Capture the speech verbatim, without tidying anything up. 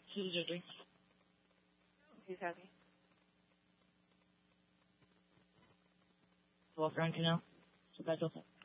Who's your drink? He's happy. Walk around, you know. So that's okay.